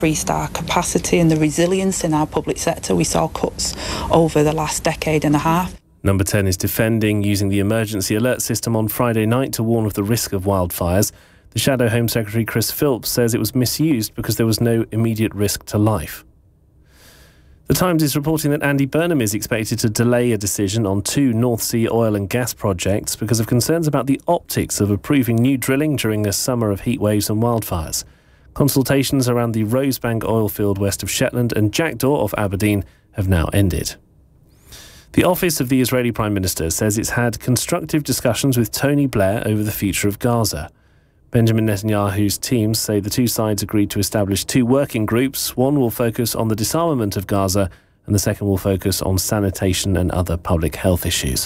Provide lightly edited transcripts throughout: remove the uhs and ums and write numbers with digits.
increased our capacity and the resilience in our public sector. We saw cuts over the last decade and a half. Number 10 is defending using the emergency alert system on Friday night to warn of the risk of wildfires. The Shadow Home Secretary Chris Philps says it was misused because there was no immediate risk to life. The Times is reporting that Andy Burnham is expected to delay a decision on 2 North Sea oil and gas projects because of concerns about the optics of approving new drilling during a summer of heatwaves and wildfires. Consultations around the Rosebank oil field west of Shetland and Jackdaw off Aberdeen have now ended. The office of the Israeli Prime Minister says it's had constructive discussions with Tony Blair over the future of Gaza. Benjamin Netanyahu's teams say the two sides agreed to establish 2 working groups. One will focus on the disarmament of Gaza and the second will focus on sanitation and other public health issues.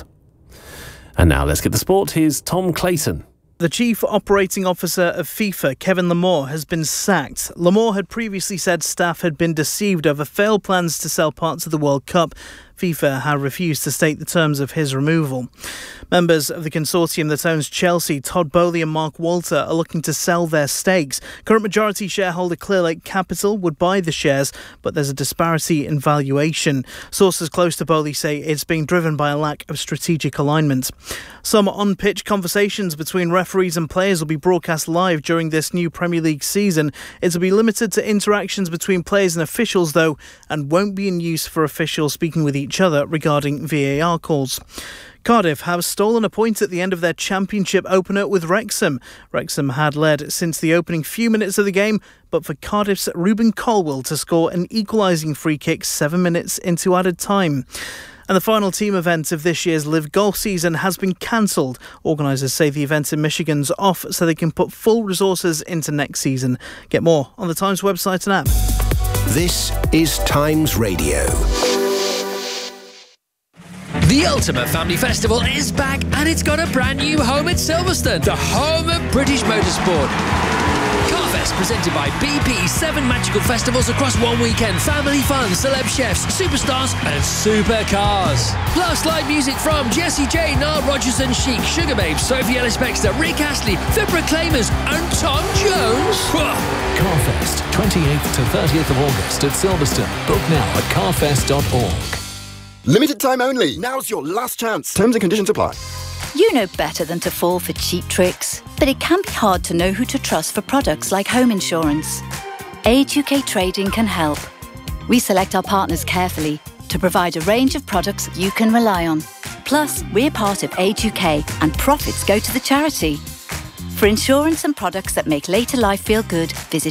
And now let's get the sport. Here's Tom Clayton. The chief operating officer of FIFA, Kevin Lamore, has been sacked. Lamore had previously said staff had been deceived over failed plans to sell parts of the World Cup. FIFA have refused to state the terms of his removal. Members of the consortium that owns Chelsea, Todd Boehly and Mark Walter, are looking to sell their stakes. Current majority shareholder Clearlake Capital would buy the shares, but there's a disparity in valuation. Sources close to Boehly say it's being driven by a lack of strategic alignment. Some on-pitch conversations between referees and players will be broadcast live during this new Premier League season. It'll be limited to interactions between players and officials, though, and won't be in use for officials speaking with each other regarding VAR calls. Cardiff have stolen a point at the end of their championship opener with Wrexham. Wrexham had led since the opening few minutes of the game, but for Cardiff's Ruben Colwill to score an equalising free kick 7 minutes into added time. And the final team event of this year's Live Golf season has been cancelled. Organisers say the event in Michigan's off so they can put full resources into next season. Get more on the Times website and app. This is Times Radio. The Ultimate Family Festival is back and it's got a brand new home at Silverstone, the home of British motorsport. Carfest presented by BP. 7 magical festivals across one weekend. Family fun, celeb chefs, superstars and supercars. Plus live music from Jessie J, Nile Rodgers and Chic, Sugar Babes, Sophie Ellis-Bextor, Rick Astley, The Proclaimers and Tom Jones. Carfest, 28th to 30th of August at Silverstone. Book now at carfest.org. Limited time only. Now's your last chance. Terms and conditions apply. You know better than to fall for cheap tricks, but it can be hard to know who to trust for products like home insurance. Age UK Trading can help. We select our partners carefully to provide a range of products you can rely on. Plus, we're part of Age UK and profits go to the charity. For insurance and products that make later life feel good, visit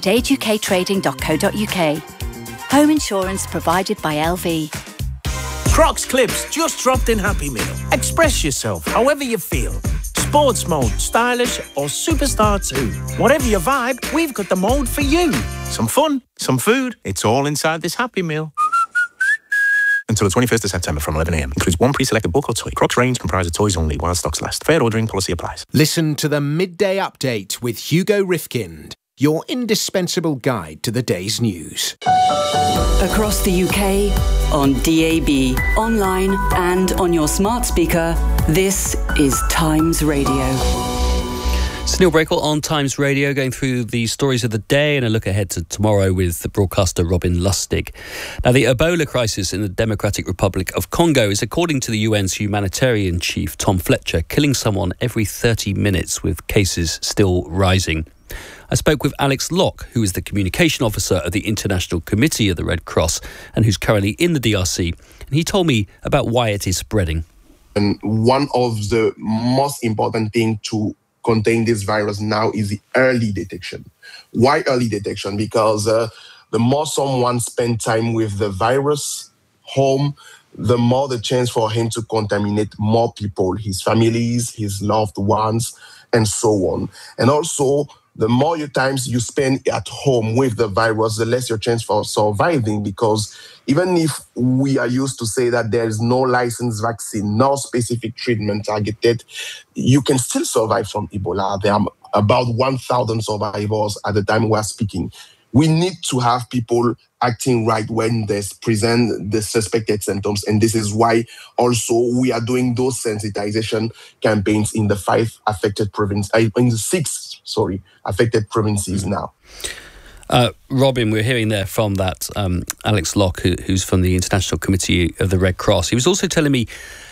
ageUKtrading.co.uk. Home insurance provided by LV. Crocs Clips just dropped in Happy Meal. Express yourself however you feel. Sports mode, stylish or superstar too. Whatever your vibe, we've got the mode for you. Some fun, some food, it's all inside this Happy Meal. Until the 21st of September from 11 a.m. Includes one pre-selected book or toy. Crocs range comprises toys only while stocks last. Fair ordering policy applies. Listen to the Midday Update with Hugo Rifkind, your indispensable guide to the day's news. Across the UK, on DAB, online and on your smart speaker, this is Times Radio. It's Neil Brackell on Times Radio, going through the stories of the day and a look ahead to tomorrow with the broadcaster Robin Lustig. Now, the Ebola crisis in the Democratic Republic of Congo is, according to the UN's humanitarian chief, Tom Fletcher, killing someone every 30 minutes, with cases still rising. I spoke with Alex Locke, who is the communication officer of the International Committee of the Red Cross and who's currently in the DRC. And he told me about why it is spreading. And one of the most important things to contain this virus now is the early detection. Why early detection? Because the more someone spends time with the virus home, the more the chance for him to contaminate more people, his families, his loved ones, and so on. And also, the more times you spend at home with the virus, the less your chance for surviving, because even if we are used to say that there is no licensed vaccine, no specific treatment targeted, you can still survive from Ebola. There are about 1,000 survivors at the time we are speaking. We need to have people acting right when they present the suspected symptoms. And this is why also we are doing those sensitization campaigns in the 6 affected provinces now. Robin, we're hearing there from that Alex Locke, who's from the International Committee of the Red Cross. He was also telling me,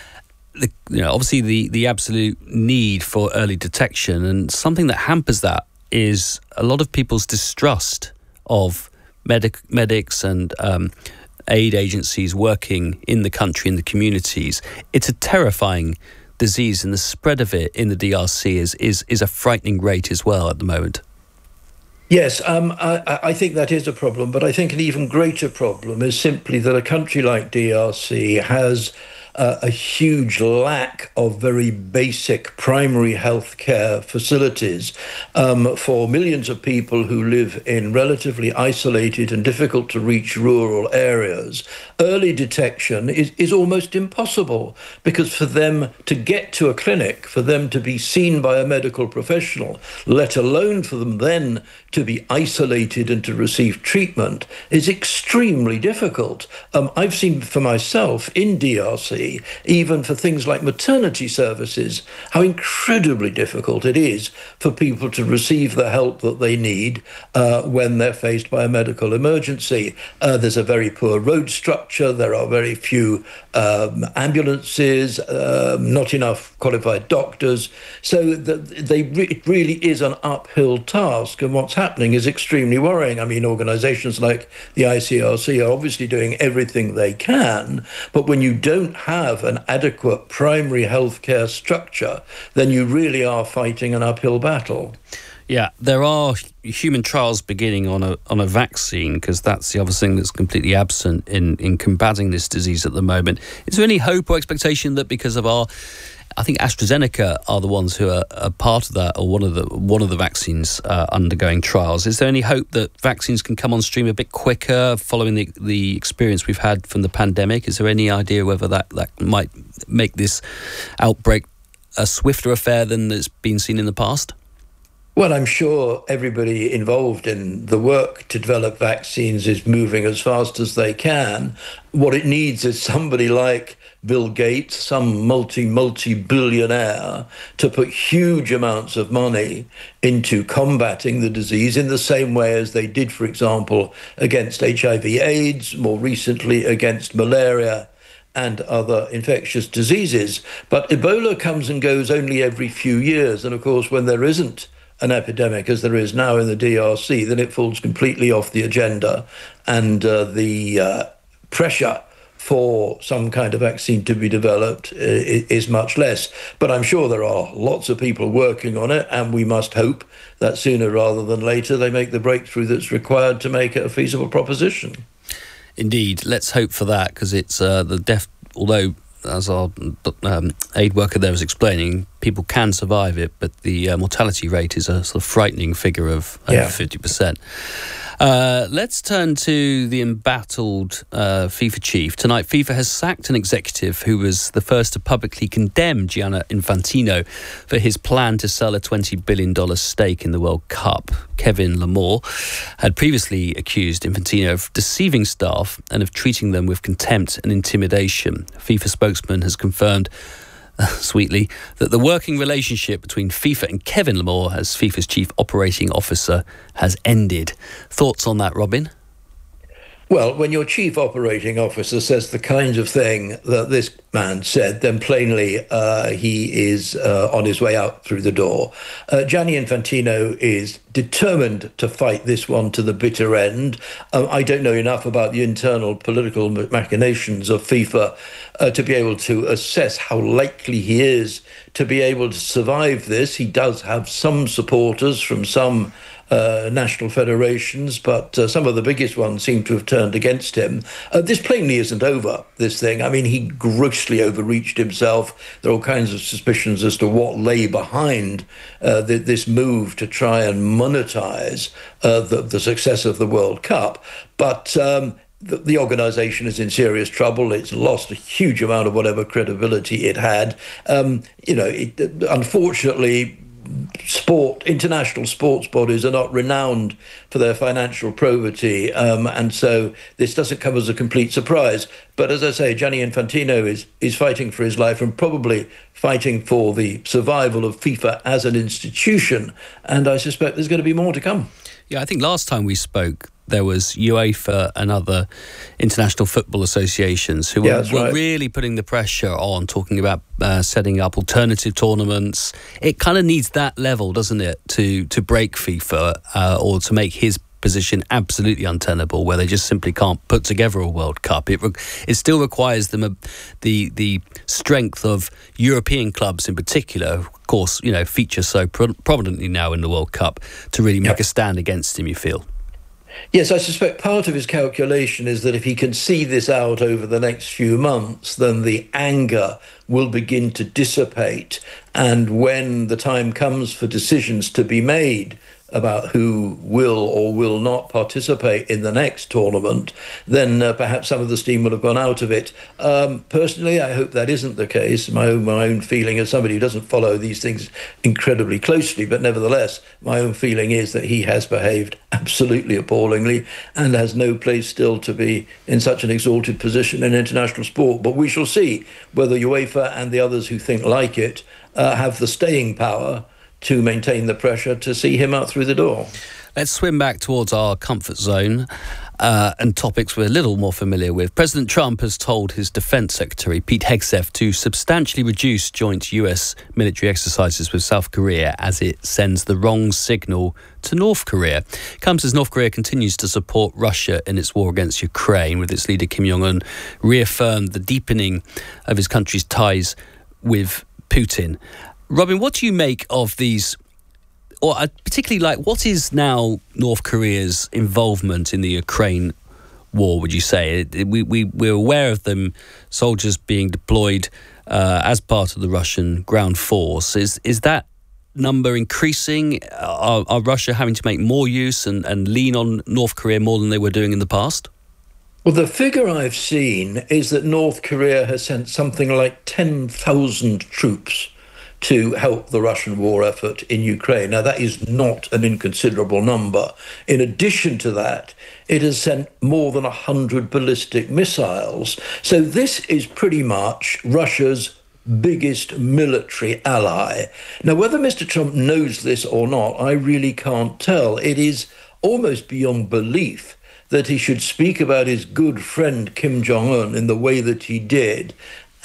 obviously the absolute need for early detection, and something that hampers that is a lot of people's distrust of medics and aid agencies working in the country, in the communities. It's a terrifying disease, and the spread of it in the DRC is a frightening rate as well at the moment. Yes, I think that is a problem, but I think an even greater problem is simply that a country like DRC has a huge lack of very basic primary health care facilities for millions of people who live in relatively isolated and difficult to reach rural areas. Early detection is almost impossible, because for them to get to a clinic, for them to be seen by a medical professional, let alone for them then to be isolated and to receive treatment, is extremely difficult. I've seen for myself in DRC, even for things like maternity services, how incredibly difficult it is for people to receive the help that they need when they're faced by a medical emergency. There's a very poor road structure, there are very few ambulances, not enough qualified doctors, so it really is an uphill task, and what's happening is extremely worrying. I mean, organisations like the ICRC are obviously doing everything they can, but when you don't have an adequate primary healthcare structure, then you really are fighting an uphill battle. Yeah, there are human trials beginning on a vaccine, because that's the other thing that's completely absent in combating this disease at the moment. Is there any hope or expectation that because of I think AstraZeneca are the ones who are part of that, or one of the vaccines undergoing trials. Is there any hope that vaccines can come on stream a bit quicker following the experience we've had from the pandemic? Is there any idea whether that might make this outbreak a swifter affair than it's been seen in the past? Well, I'm sure everybody involved in the work to develop vaccines is moving as fast as they can. What it needs is somebody like Bill Gates, some multi-billionaire, to put huge amounts of money into combating the disease in the same way as they did, for example, against HIV/AIDS, more recently against malaria and other infectious diseases. But Ebola comes and goes only every few years. And of course, when there isn't an epidemic as there is now in the DRC, then it falls completely off the agenda, and the pressure for some kind of vaccine to be developed is much less. But I'm sure there are lots of people working on it, and we must hope that sooner rather than later they make the breakthrough that's required to make it a feasible proposition. Indeed, let's hope for that, because it's although, as our aid worker there was explaining, people can survive it, but the mortality rate is a sort of frightening figure of over 50%. Let's turn to the embattled FIFA chief. Tonight, FIFA has sacked an executive who was the first to publicly condemn Gianni Infantino for his plan to sell a $20 billion stake in the World Cup. Kevin Lamore had previously accused Infantino of deceiving staff and of treating them with contempt and intimidation. FIFA spokesman has confirmed sweetly that the working relationship between FIFA and Kevin Lamore as FIFA's chief operating officer has ended. Thoughts on that, Robin? Well, when your chief operating officer says the kind of thing that this man said, then plainly he is on his way out through the door. Gianni Infantino is determined to fight this one to the bitter end. I don't know enough about the internal political machinations of FIFA to be able to assess how likely he is to be able to survive this. He does have some supporters from some national federations, but some of the biggest ones seem to have turned against him. This plainly isn't over, this thing. I mean, he grossly overreached himself. There are all kinds of suspicions as to what lay behind this move to try and monetize the success of the World Cup. But the organisation is in serious trouble. It's lost a huge amount of whatever credibility it had. Unfortunately, international sports bodies are not renowned for their financial probity, and so this doesn't come as a complete surprise. But as I say, Gianni Infantino is fighting for his life, and probably fighting for the survival of FIFA as an institution, and I suspect there's going to be more to come. Yeah, I think last time we spoke, there was UEFA and other international football associations who were really putting the pressure on, talking about setting up alternative tournaments. It kind of needs that level, doesn't it, to break FIFA or to make his position absolutely untenable, where they just simply can't put together a World Cup. It still requires them the strength of European clubs in particular, of course, feature so prominently now in the World Cup, to really make a stand against him, you feel? Yes, I suspect part of his calculation is that if he can see this out over the next few months, then the anger will begin to dissipate. And when the time comes for decisions to be made about who will or will not participate in the next tournament, then perhaps some of the steam will have gone out of it. Personally, I hope that isn't the case. My own feeling, as somebody who doesn't follow these things incredibly closely, but nevertheless, my own feeling is that he has behaved absolutely appallingly and has no place still to be in such an exalted position in international sport. But we shall see whether UEFA and the others who think like it have the staying power to maintain the pressure to see him out through the door. Let's swim back towards our comfort zone and topics we're a little more familiar with. President Trump has told his Defense Secretary, Pete Hegseth, to substantially reduce joint US military exercises with South Korea as it sends the wrong signal to North Korea. It comes as North Korea continues to support Russia in its war against Ukraine, with its leader Kim Jong-un reaffirmed the deepening of his country's ties with Putin. Robin, what do you make of these, or particularly what is now North Korea's involvement in the Ukraine war, would you say? We're aware of them, soldiers being deployed as part of the Russian ground force. Is that number increasing? Are Russia having to make more use and lean on North Korea more than they were doing in the past? Well, the figure I've seen is that North Korea has sent something like 10,000 troops to help the Russian war effort in Ukraine. Now, that is not an inconsiderable number. In addition to that, it has sent more than 100 ballistic missiles. So this is pretty much Russia's biggest military ally. Now, whether Mr. Trump knows this or not, I really can't tell. It is almost beyond belief that he should speak about his good friend Kim Jong-un in the way that he did,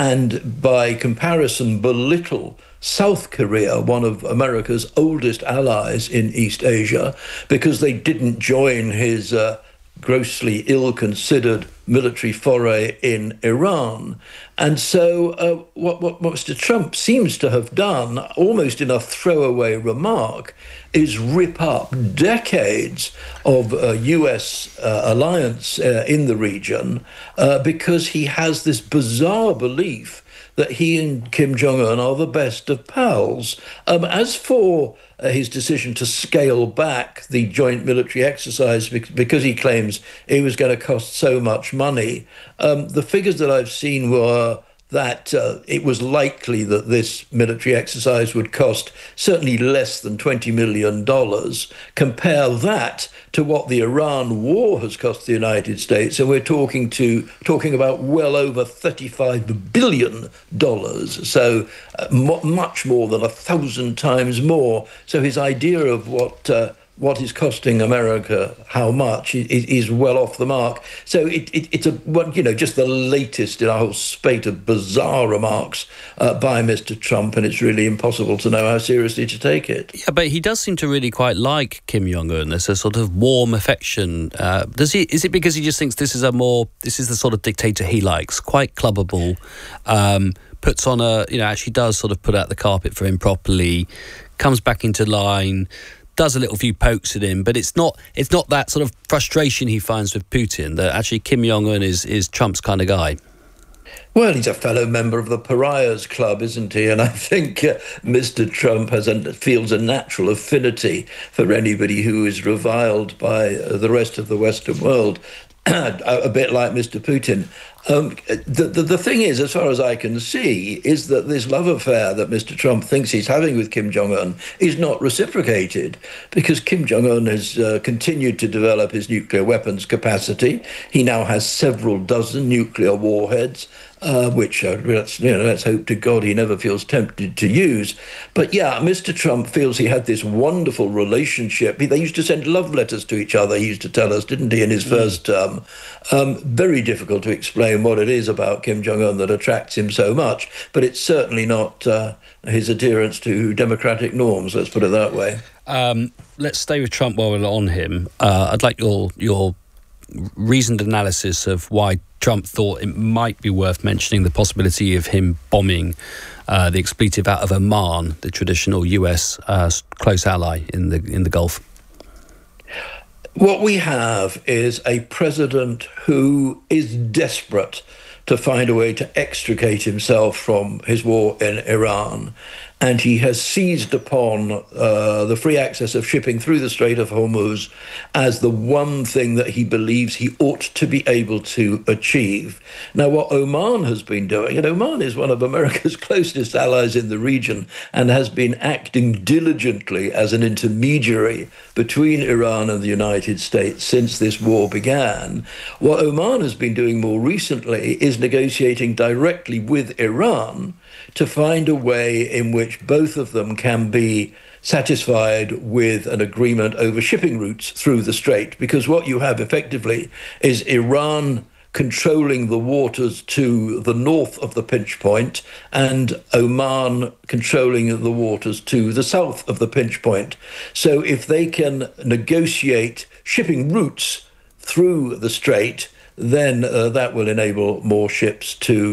and by comparison belittle South Korea, one of America's oldest allies in East Asia, because they didn't join his grossly ill-considered military foray in Iran. And so what Mr. Trump seems to have done, almost in a throwaway remark, is rip up decades of US alliance in the region because he has this bizarre belief that he and Kim Jong-un are the best of pals. As for his decision to scale back the joint military exercise because he claims it was going to cost so much money, the figures that I've seen were that it was likely that this military exercise would cost certainly less than $20 million. Compare that to what the Iran war has cost the United States, and we're talking about well over $35 billion. So much more than 1,000 times more. So his idea of what is costing America how much is well off the mark. So it's just the latest in a whole spate of bizarre remarks by Mr. Trump, and it's really impossible to know how seriously to take it. Yeah, but he does seem to really quite like Kim Jong-un. There's a sort of warm affection. Is it because he just thinks this is the sort of dictator he likes, quite clubbable, puts on actually does sort of put out the carpet for him properly, comes back into line, does a little few pokes at him, but it's not that sort of frustration he finds with Putin, that actually Kim Jong-un is Trump's kind of guy? Well, he's a fellow member of the Pariahs Club, isn't he? And I think Mr. Trump feels a natural affinity for anybody who is reviled by the rest of the Western world, a bit like Mr. Putin. The thing is, as far as I can see, is that this love affair that Mr. Trump thinks he's having with Kim Jong-un is not reciprocated, because Kim Jong-un has continued to develop his nuclear weapons capacity. He now has several dozen nuclear warheads, which let's hope to God he never feels tempted to use. But yeah, Mr. Trump feels he had this wonderful relationship. They used to send love letters to each other, he used to tell us, didn't he, in his first term? Very difficult to explain what it is about Kim Jong-un that attracts him so much, but it's certainly not his adherence to democratic norms, let's put it that way. Let's stay with Trump while we're on him. I'd like your reasoned analysis of why Trump thought it might be worth mentioning the possibility of him bombing the expletive out of Oman, the traditional US close ally in the Gulf. What we have is a president who is desperate to find a way to extricate himself from his war in Iran. And he has seized upon the free access of shipping through the Strait of Hormuz as the one thing that he believes he ought to be able to achieve. Now, what Oman has been doing, and Oman is one of America's closest allies in the region and has been acting diligently as an intermediary between Iran and the United States since this war began. What Oman has been doing more recently is negotiating directly with Iran to find a way in which both of them can be satisfied with an agreement over shipping routes through the strait. Because what you have effectively is Iran controlling the waters to the north of the pinch point and Oman controlling the waters to the south of the pinch point. So if they can negotiate shipping routes through the strait, then that will enable more ships to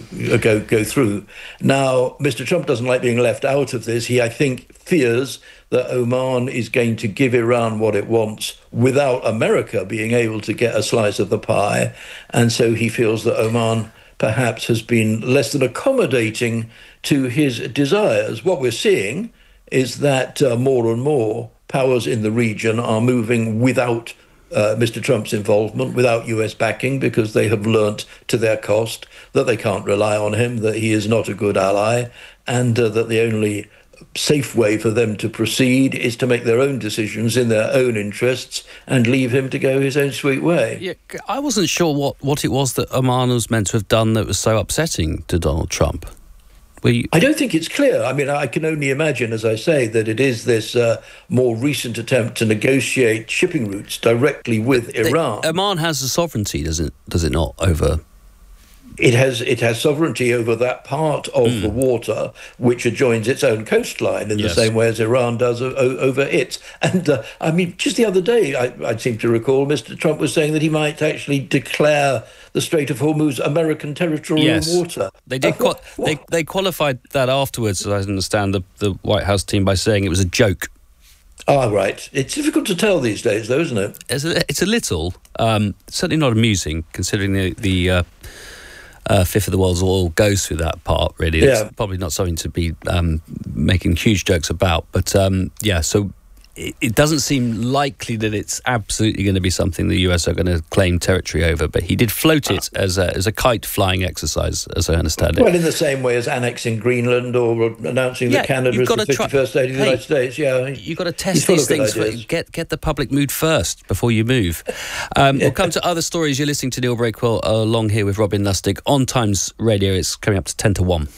go through. Now, Mr. Trump doesn't like being left out of this. He, I think, fears that Oman is going to give Iran what it wants without America being able to get a slice of the pie. And so he feels that Oman perhaps has been less than accommodating to his desires. What we're seeing is that more and more powers in the region are moving without Mr. Trump's involvement, without US backing, because they have learnt to their cost that they can't rely on him, that he is not a good ally, and that the only safe way for them to proceed is to make their own decisions in their own interests and leave him to go his own sweet way. Yeah, I wasn't sure what it was that Oman was meant to have done that was so upsetting to Donald Trump. I don't think it's clear. I mean, I can only imagine, as I say, that it is this more recent attempt to negotiate shipping routes directly with Iran. Oman has the sovereignty, does it not, over... It has sovereignty over that part of the water which adjoins its own coastline in the same way as Iran does over it. And I mean, just the other day, I seem to recall Mr. Trump was saying that he might actually declare the Strait of Hormuz American territorial water. They did. They qualified that afterwards, as I understand, the White House team, by saying it was a joke. Ah, right. It's difficult to tell these days, though, isn't it? It's a little, certainly not amusing, considering the fifth of the world's oil goes through that part, really. It's probably not something to be making huge jokes about. But, so it doesn't seem likely that it's absolutely going to be something the US are going to claim territory over. But he did float it as a kite-flying exercise, as I understand it. Well, in the same way as annexing Greenland or announcing that Canada is the 51st state of the United States. Yeah, you've got to test these things. Get the public mood first before you move. We'll come to other stories. You're listening to Neil Breakwell along here with Robin Lustig on Times Radio. It's coming up to 10 to 1.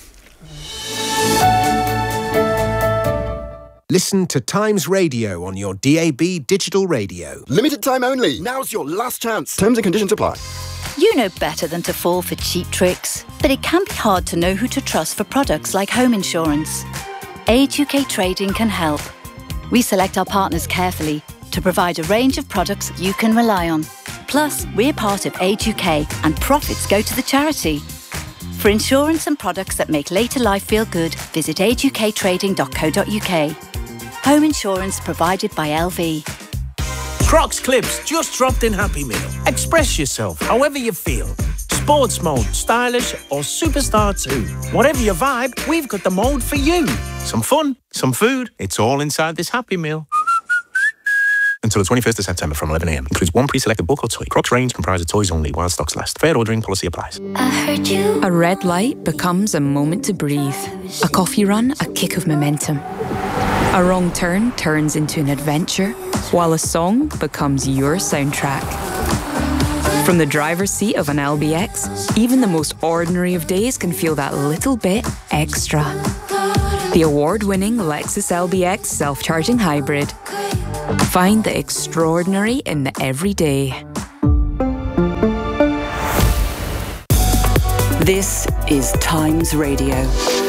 Listen to Times Radio on your DAB digital radio. Limited time only. Now's your last chance. Terms and conditions apply. You know better than to fall for cheap tricks, but it can be hard to know who to trust for products like home insurance. Age UK Trading can help. We select our partners carefully to provide a range of products you can rely on. Plus, we're part of Age UK and profits go to the charity. For insurance and products that make later life feel good, visit ageUKtrading.co.uk. Home insurance provided by LV. Crocs Clips just dropped in Happy Meal. Express yourself however you feel. Sports mode, stylish or superstar too. Whatever your vibe, we've got the mode for you. Some fun, some food, it's all inside this Happy Meal. Until until the 21st of September from 11 a.m. Includes one pre-selected book or toy. Crocs range comprised of toys only while stocks last. Fair ordering policy applies. A red light becomes a moment to breathe. A coffee run, a kick of momentum. A wrong turn turns into an adventure, while a song becomes your soundtrack. From the driver's seat of an LBX, even the most ordinary of days can feel that little bit extra. The award-winning Lexus LBX self-charging hybrid. Find the extraordinary in the everyday. This is Times Radio.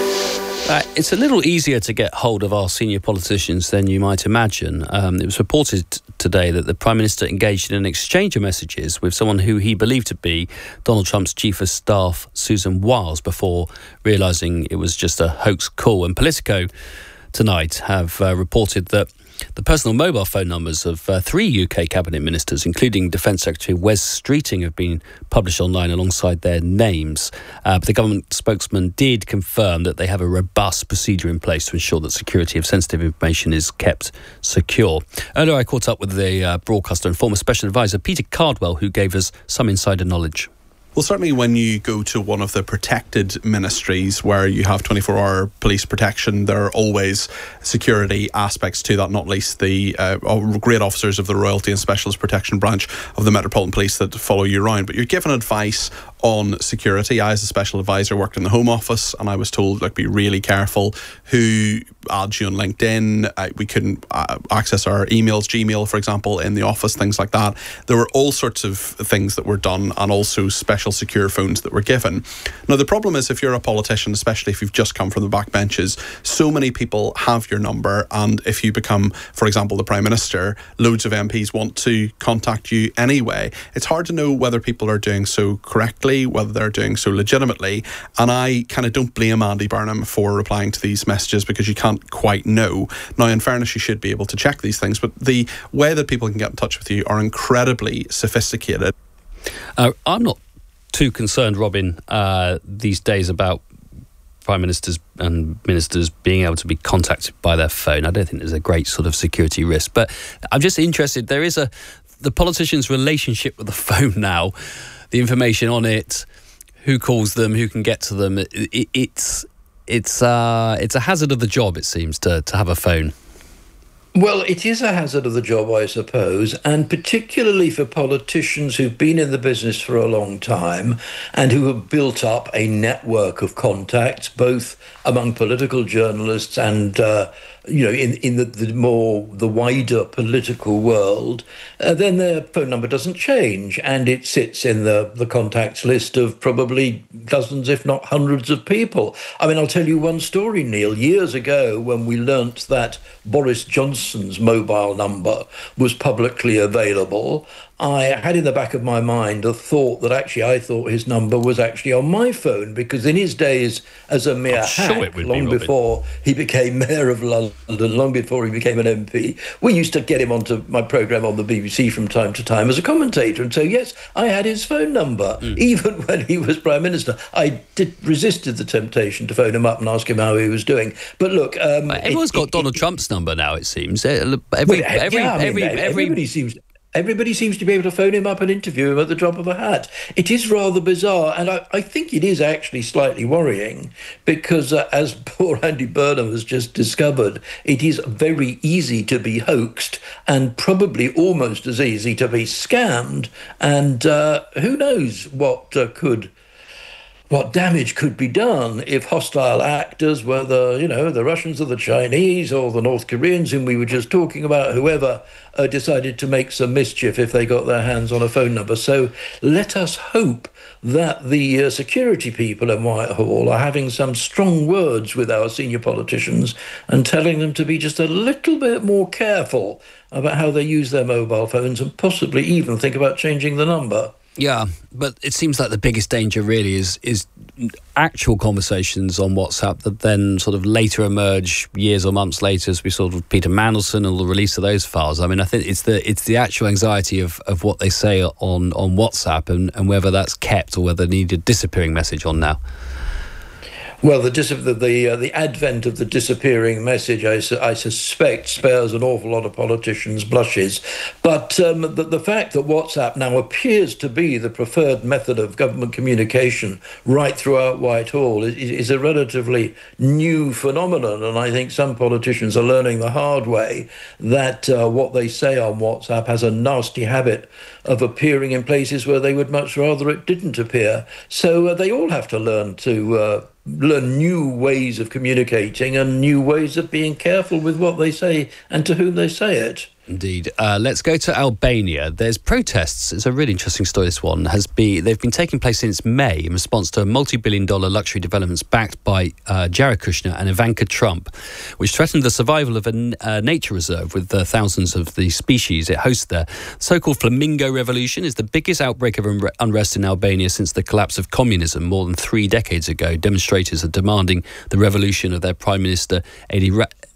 It's a little easier to get hold of our senior politicians than you might imagine. It was reported today that the Prime Minister engaged in an exchange of messages with someone who he believed to be Donald Trump's Chief of Staff, Susan Wiles, before realising it was just a hoax call. And Politico tonight have reported that the personal mobile phone numbers of 3 UK cabinet ministers, including Defence Secretary Wes Streeting, have been published online alongside their names. But the government spokesman did confirm that they have a robust procedure in place to ensure that security of sensitive information is kept secure. Earlier I caught up with the broadcaster and former special advisor Peter Cardwell, who gave us some insider knowledge. Well, certainly when you go to one of the protected ministries where you have 24-hour police protection, there are always security aspects to that, not least the great officers of the Royalty and Specialist Protection Branch of the Metropolitan Police that follow you around. But you're given advice on security. I, as a special advisor, worked in the Home Office, and I was told, like, be really careful who adds you on LinkedIn. We couldn't access our emails, Gmail, for example, in the office, things like that. There were all sorts of things that were done, and also special secure phones that were given. Now, the problem is, if you're a politician, especially if you've just come from the backbenches, so many people have your number, and if you become, for example, the Prime Minister, loads of MPs want to contact you anyway. It's hard to know whether people are doing so correctly, whether they're doing so legitimately, and I kind of don't blame Andy Burnham for replying to these messages, because you can't quite know. Now, in fairness, you should be able to check these things, but the way that people can get in touch with you are incredibly sophisticated. I'm not too concerned, Robin, these days about Prime Ministers and Ministers being able to be contacted by their phone. I don't think there's a great sort of security risk, but I'm just interested. There is the politician's relationship with the phone now, the information on it, who calls them, who can get to them. It's a hazard of the job, it seems, to have a phone. Well, it is a hazard of the job, I suppose, and particularly for politicians who've been in the business for a long time and who have built up a network of contacts, both among political journalists and in the wider political world. Then their phone number doesn't change, and it sits in the contacts list of probably dozens, if not hundreds of people. I mean, I'll tell you one story, Neil. Years ago, when we learnt that Boris Johnson's mobile number was publicly available, I had in the back of my mind a thought that actually I thought his number was actually on my phone, because in his days as a mere hack, long before he became Mayor of London, long before he became an MP, we used to get him onto my programme on the BBC from time to time as a commentator. And so, yes, I had his phone number, even when he was Prime Minister. I resisted the temptation to phone him up and ask him how he was doing. But look... everyone's got Donald Trump's number now, it seems. Everybody seems to be able to phone him up and interview him at the drop of a hat. It is rather bizarre, and I think it is actually slightly worrying, because as poor Andy Burnham has just discovered, it is very easy to be hoaxed and probably almost as easy to be scammed. And who knows what damage could be done if hostile actors, whether, the Russians or the Chinese or the North Koreans whom we were just talking about, whoever decided to make some mischief if they got their hands on a phone number. So let us hope that the security people in Whitehall are having some strong words with our senior politicians and telling them to be just a little bit more careful about how they use their mobile phones, and possibly even think about changing the number. Yeah, but it seems like the biggest danger really is actual conversations on WhatsApp that then sort of later emerge years or months later, as we saw with Peter Mandelson and the release of those files. I mean, I think it's the actual anxiety of what they say on WhatsApp and whether that's kept or whether they need a disappearing message on now. Well, the advent of the disappearing message, I suspect, spares an awful lot of politicians blushes. But the fact that WhatsApp now appears to be the preferred method of government communication right throughout Whitehall is a relatively new phenomenon. And I think some politicians are learning the hard way that what they say on WhatsApp has a nasty habit of appearing in places where they would much rather it didn't appear. So they all have to learn new ways of communicating and new ways of being careful with what they say and to whom they say it. Indeed. Let's go to Albania. There's protests. It's a really interesting story, this one. They've been taking place since May in response to multi-billion-dollar luxury developments backed by Jared Kushner and Ivanka Trump, which threatened the survival of a nature reserve with thousands of the species it hosts there. The so-called Flamingo Revolution is the biggest outbreak of unrest in Albania since the collapse of communism more than 3 decades ago. Demonstrators are demanding the revolution of their Prime Minister, Edi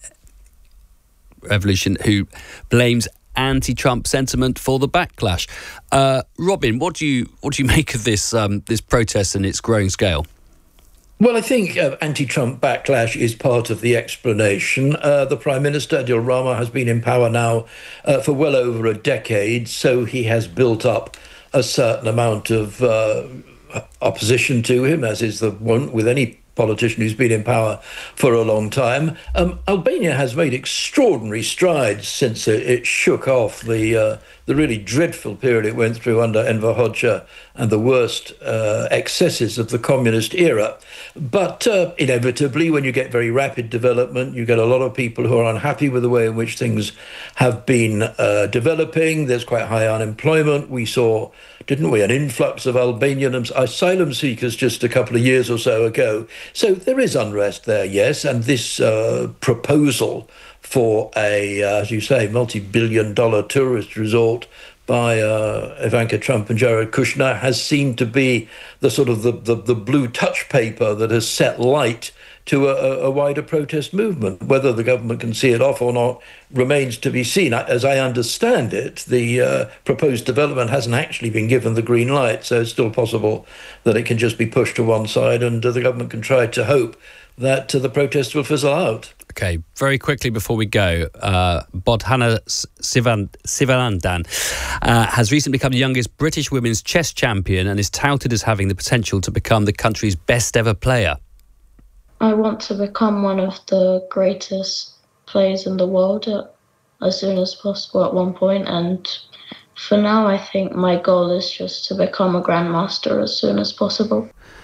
Revolution, who blames anti-Trump sentiment for the backlash. Robin, what do you make of this protest and its growing scale? Well, I think anti-Trump backlash is part of the explanation. The Prime Minister, Adil Rama, has been in power now for well over a decade, so he has built up a certain amount of opposition to him, as is the one with any politician who's been in power for a long time. Albania has made extraordinary strides since it shook off the really dreadful period it went through under Enver Hoxha and the worst excesses of the communist era. But inevitably, when you get very rapid development, you get a lot of people who are unhappy with the way in which things have been developing. There's quite high unemployment. We saw, didn't we, an influx of Albanian asylum seekers just a couple of years or so ago. So there is unrest there, yes, and this proposal for a, as you say, multi-billion-dollar tourist resort by Ivanka Trump and Jared Kushner has seemed to be the sort of the blue touch paper that has set light to a wider protest movement. Whether the government can see it off or not remains to be seen. As I understand it, the proposed development hasn't actually been given the green light, so it's still possible that it can just be pushed to one side and the government can try to hope that the protest will fizzle out. Okay, very quickly before we go, Bodhana Sivanandan has recently become the youngest British women's chess champion and is touted as having the potential to become the country's best ever player. I want to become one of the greatest players in the world as soon as possible at one point, and for now I think my goal is just to become a grandmaster as soon as possible.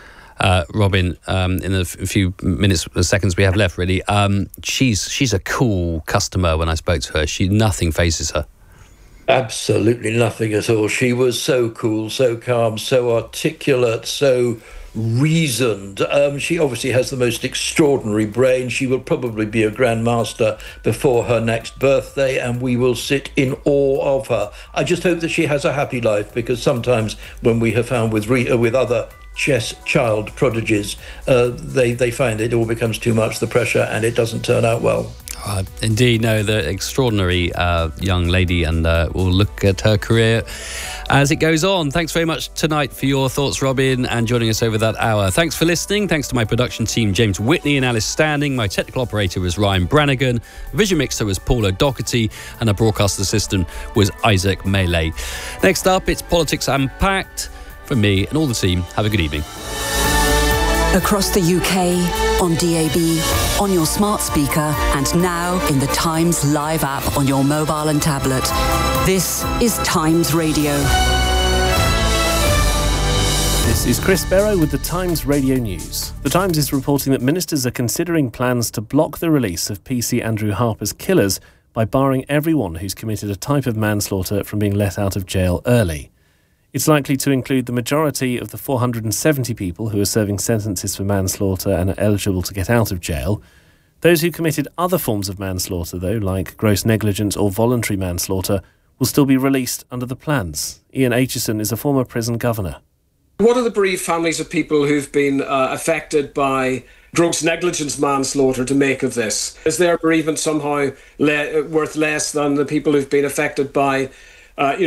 Robin, in the few seconds we have left, really, she's a cool customer. When I spoke to her, nothing phases her. Absolutely nothing at all. She was so cool, so calm, so articulate, so reasoned. She obviously has the most extraordinary brain. She will probably be a grandmaster before her next birthday, and we will sit in awe of her. I just hope that she has a happy life, because sometimes when we have found with other chess child prodigies, they find it all becomes too much, the pressure, and it doesn't turn out well. Indeed, no, the extraordinary young lady, and we'll look at her career as it goes on. Thanks very much tonight for your thoughts, Robin, and joining us over that hour. Thanks for listening. Thanks to my production team, James Whitney and Alice Standing. My technical operator was Ryan Brannigan. Vision mixer was Paul O'Doherty, and our broadcast assistant was Isaac Melee. Next up, it's Politics Unpacked. From me and all the team, have a good evening. Across the UK, on DAB, on your smart speaker, and now in the Times Live app on your mobile and tablet. This is Times Radio. This is Chris Barrow with the Times Radio News. The Times is reporting that ministers are considering plans to block the release of PC Andrew Harper's killers by barring everyone who's committed a type of manslaughter from being let out of jail early. It's likely to include the majority of the 470 people who are serving sentences for manslaughter and are eligible to get out of jail. Those who committed other forms of manslaughter, though, like gross negligence or voluntary manslaughter, will still be released under the plans. Ian Aitchison is a former prison governor. What are the bereaved families of people who've been affected by gross negligence manslaughter to make of this? Is their bereavement somehow worth less than the people who've been affected by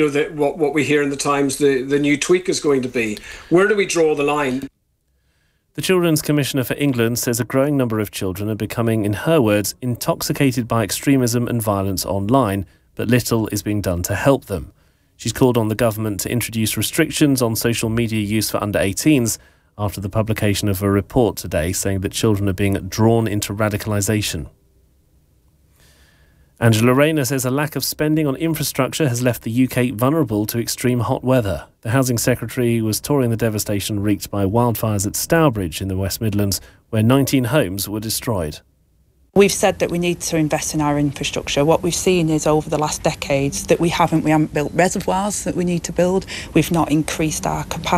what we hear in the Times, the new tweak is going to be? Where do we draw the line? The Children's Commissioner for England says a growing number of children are becoming, in her words, intoxicated by extremism and violence online, but little is being done to help them. She's called on the government to introduce restrictions on social media use for under 18s after the publication of a report today saying that children are being drawn into radicalisation. Angela Rayner says a lack of spending on infrastructure has left the UK vulnerable to extreme hot weather. The Housing Secretary was touring the devastation wreaked by wildfires at Stourbridge in the West Midlands, where 19 homes were destroyed. We've said that we need to invest in our infrastructure. What we've seen is over the last decades that we haven't built reservoirs that we need to build. We've not increased our capacity